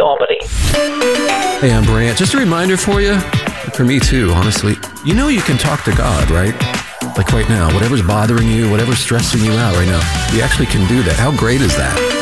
Albany. Hey, I'm Brant. Just a reminder for you, for me too, honestly. You know you can talk to God, right? Like right now, whatever's bothering you, whatever's stressing you out right now, you actually can do that. How great is that?